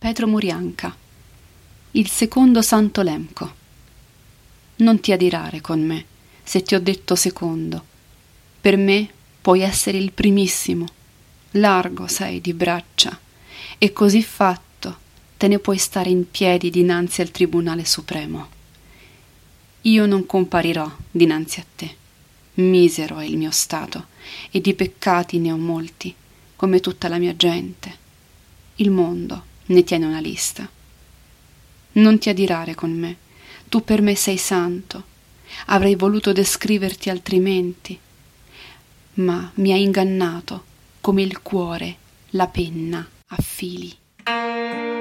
Petro Murianca, il secondo Santo Lemco. Non ti adirare con me, se ti ho detto secondo. Per me puoi essere il primissimo. Largo sei di braccia, e così fatto te ne puoi stare in piedi dinanzi al Tribunale Supremo. Io non comparirò dinanzi a te. Misero è il mio stato, e di peccati ne ho molti, come tutta la mia gente. Il mondo ne tiene una lista. Non ti adirare con me, tu per me sei santo. Avrei voluto descriverti altrimenti, ma mi hai ingannato come il cuore la penna a fili.